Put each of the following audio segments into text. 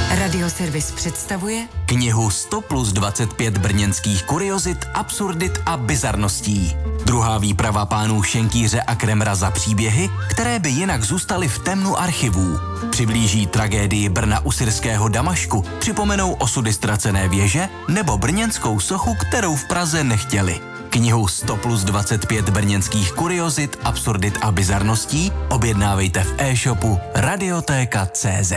Radioservis představuje knihu 100 plus 25 brněnských kuriozit, absurdit a bizarností. Druhá výprava pánů Šenkýře a Kremra za příběhy, které by jinak zůstaly v temnu archivů. Přiblíží tragédii Brna u syrského Damašku, připomenou osudy ztracené věže nebo brněnskou sochu, kterou v Praze nechtěli. Knihu 100 plus 25 brněnských kuriozit, absurdit a bizarností objednávejte v e-shopu Radiotéka.cz.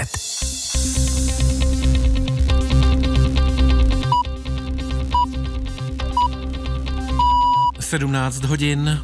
17 hodin.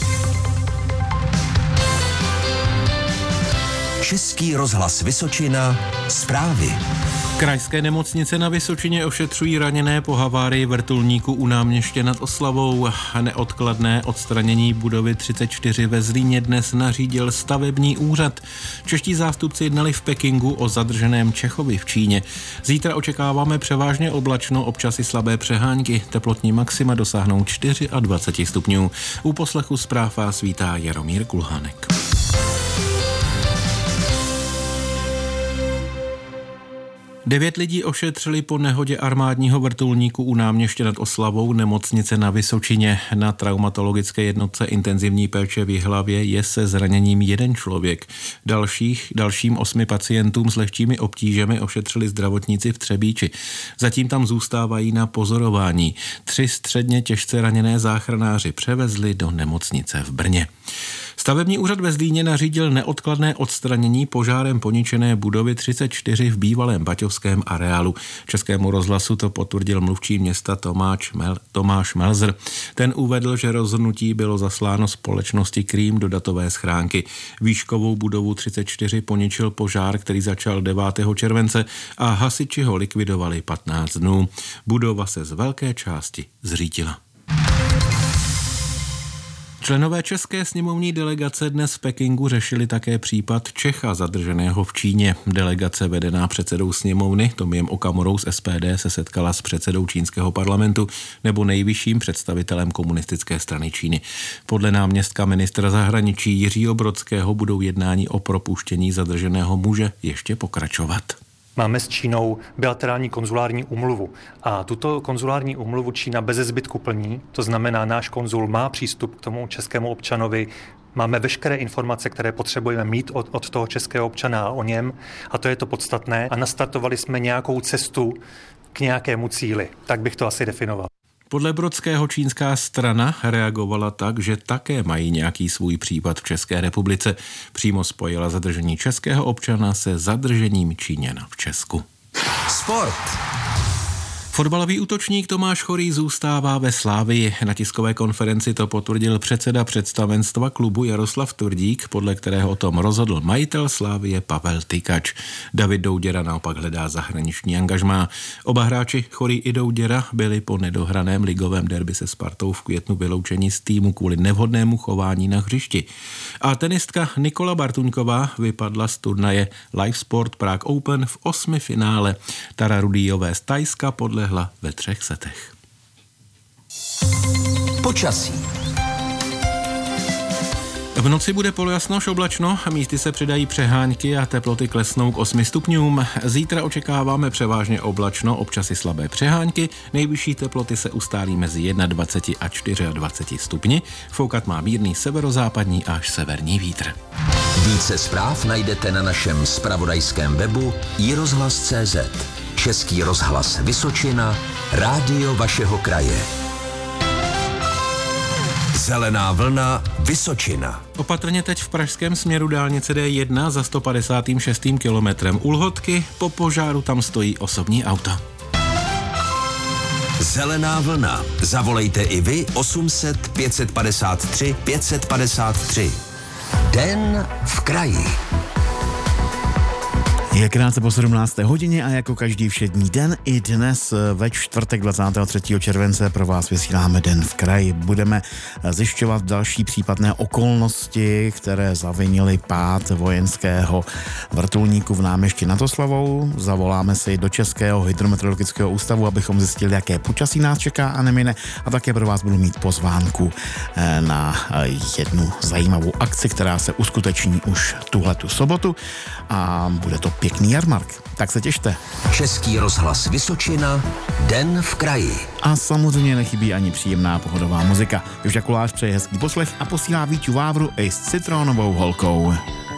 Český rozhlas Vysočina, zprávy. Krajské nemocnice na Vysočině ošetřují raněné po havárii vrtulníku u Náměště nad Oslavou. Neodkladné odstranění budovy 34 ve Zlíně dnes nařídil stavební úřad. Čeští zástupci jednali v Pekingu o zadrženém Čechovi v Číně. Zítra očekáváme převážně oblačno, občas i slabé přehánky. Teplotní maxima dosáhnou 24 stupňů. U poslechu zpráv vás vítá Jaromír Kulhánek. Devět lidí ošetřili po nehodě armádního vrtulníku u Náměště nad Oslavou nemocnice na Vysočině. Na traumatologické jednotce intenzivní péče v Jihlavě je se zraněním jeden člověk. Dalším 8 pacientům s lehčími obtížemi ošetřili zdravotníci v Třebíči. Zatím tam zůstávají na pozorování. 3 středně těžce raněné záchranáři převezli do nemocnice v Brně. Stavební úřad ve Zlíně nařídil neodkladné odstranění požárem poničené budovy 34 v bývalém baťovském areálu. Českému rozhlasu to potvrdil mluvčí města Tomáš Melzer. Ten uvedl, že rozhodnutí bylo zasláno společnosti Krým do datové schránky. Výškovou budovu 34 poničil požár, který začal 9. července a hasiči ho likvidovali 15 dnů. Budova se z velké části zřítila. Členové české sněmovní delegace dnes v Pekingu řešili také případ Čecha zadrženého v Číně. Delegace vedená předsedou sněmovny Tomiem Okamurou z SPD se setkala s předsedou čínského parlamentu nebo nejvyšším představitelem komunistické strany Číny. Podle náměstka ministra zahraničí Jiřího Brodského budou jednání o propuštění zadrženého muže ještě pokračovat. Máme s Čínou bilaterální konzulární úmluvu a tuto konzulární úmluvu Čína beze zbytku plní, to znamená, náš konzul má přístup k tomu českému občanovi, máme veškeré informace, které potřebujeme mít od toho českého občana a o něm, a to je to podstatné, a nastartovali jsme nějakou cestu k nějakému cíli, tak bych to asi definoval. Podle Brodského čínská strana reagovala tak, že také mají nějaký svůj případ v České republice. Přímo spojila zadržení českého občana se zadržením Číňana v Česku. Sport. Fotbalový útočník Tomáš Chorý zůstává ve Slavii. Na tiskové konferenci to potvrdil předseda představenstva klubu Jaroslav Tvrdík, podle kterého o tom rozhodl majitel Slavie Pavel Tykač. David Douděra naopak hledá zahraniční angažmá. Oba hráči Chorý i Douděra byli po nedohraném ligovém derby se Spartou v květnu vyloučeni z týmu kvůli nevhodnému chování na hřišti. A tenistka Nikola Bartuňková vypadla z turnaje Live Sport Prague Open v 8. finále. Tara Rudýjové z Thajska podlehla ve 3 setech. Počasí. V noci bude polojasno až oblačno, místy se přidají přehánky a teploty klesnou k 8 stupňům. Zítra očekáváme převážně oblačno, občas i slabé přehánky. Nejvyšší teploty se ustálí mezi 21 a 24 stupni. Foukat má mírný severozápadní až severní vítr. Více zpráv najdete na našem zpravodajském webu iRozhlas.cz. Český rozhlas Vysočina, rádio vašeho kraje. Zelená vlna Vysočina. Opatrně teď v pražském směru dálnice D1 za 156. kilometrem u Lhotky, po požáru tam stojí osobní auto. Zelená vlna. Zavolejte i vy 800 553 553. Den v kraji. Je krátce po 17. hodině a jako každý všední den i dnes ve čtvrtek 23. července pro vás vysíláme Den v kraji. Budeme zjišťovat další případné okolnosti, které zavinily pád vojenského vrtulníku v Náměšti nad Oslavou. Zavoláme si do Českého hydrometeorologického ústavu, abychom zjistili, jaké počasí nás čeká a nemine, a také pro vás budu mít pozvánku na jednu zajímavou akci, která se uskuteční už tuhletu sobotu a bude to pěkný jarmark. Tak se těšte. Český rozhlas Vysočina, Den v kraji. A samozřejmě nechybí ani příjemná pohodová muzika. Joža Kolář přeje hezký poslech a posílá Víťu Vávru i s citronovou holkou.